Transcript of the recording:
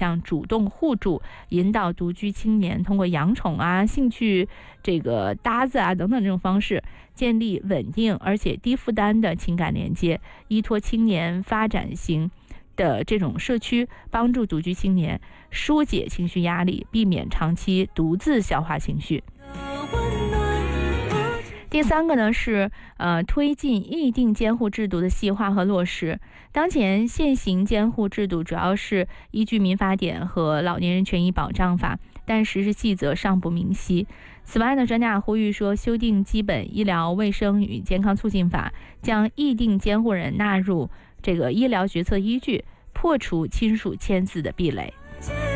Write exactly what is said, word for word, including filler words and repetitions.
向主动互助，引导独居青年通过养宠啊、兴趣这个搭子啊等等这种方式，建立稳定而且低负担的情感连接，依托青年发展型的这种社区，帮助独居青年疏解情绪压力，避免长期独自消化情绪。第三个呢是呃推进议定监护制度的细化和落实。当前现行监护制度主要是依据民法典和老年人权益保障法，但实施细则尚不明晰。此外呢，专家呼吁说，修订基本医疗卫生与健康促进法，将议定监护人纳入这个医疗决策依据，破除亲属签字的壁垒。